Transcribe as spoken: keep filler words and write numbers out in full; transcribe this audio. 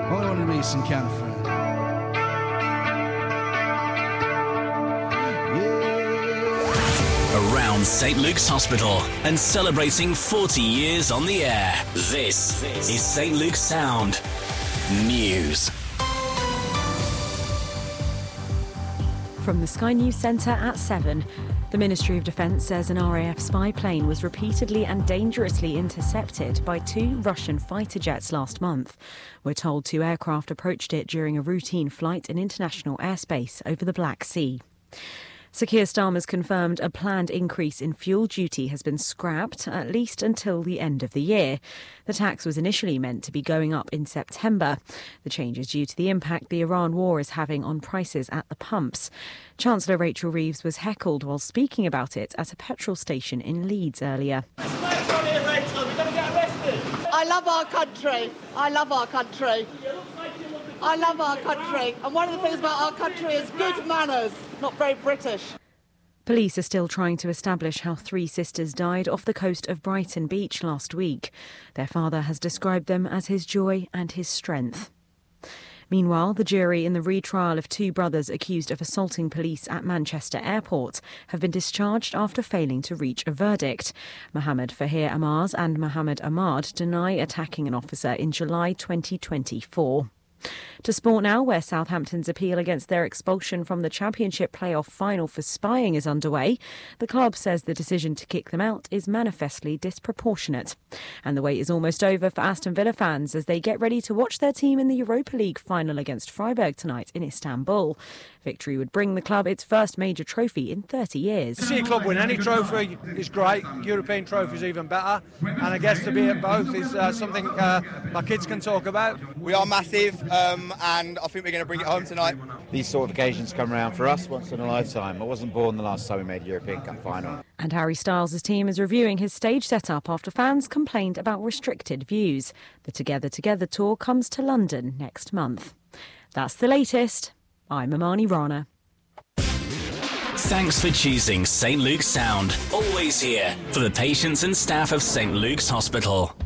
Holy Mason Canford. Around Saint Luke's Hospital and celebrating forty years on the air. This is Saint Luke's Sound News. From the Sky News Centre at seven, the Ministry of Defence says an R A F spy plane was repeatedly and dangerously intercepted by two Russian fighter jets last month. We're told two aircraft approached it during a routine flight in international airspace over the Black Sea. Sir Keir Starmer's confirmed a planned increase in fuel duty has been scrapped, at least until the end of the year. The tax was initially meant to be going up in September. The change is due to the impact the Iran war is having on prices at the pumps. Chancellor Rachel Reeves was heckled while speaking about it at a petrol station in Leeds earlier. I love our country. I love our country. I love our country, and one of the things about our country is good manners, not very British. Police are still trying to establish how three sisters died off the coast of Brighton Beach last week. Their father has described them as his joy and his strength. Meanwhile, the jury in the retrial of two brothers accused of assaulting police at Manchester Airport have been discharged after failing to reach a verdict. Mohammed Fahir Amars and Mohammed Ahmad deny attacking an officer in July twenty twenty-four. To sport now, where Southampton's appeal against their expulsion from the Championship playoff final for spying is underway. The club says the decision to kick them out is manifestly disproportionate. And the wait is almost over for Aston Villa fans as they get ready to watch their team in the Europa League final against Freiburg tonight in Istanbul. Victory would bring the club its first major trophy in thirty years. To see a club win any trophy is great. European trophy is even better. And I guess to be at both is uh, something uh, my kids can talk about. We are massive. Um, and I think we're going to bring it home tonight. These sort of occasions come around for us once in a lifetime. I wasn't born the last time we made a European Cup final. And Harry Styles' team is reviewing his stage setup after fans complained about restricted views. The Together Together tour comes to London next month. That's the latest. I'm Imani Rana. Thanks for choosing Saint Luke's Sound. Always here for the patients and staff of Saint Luke's Hospital.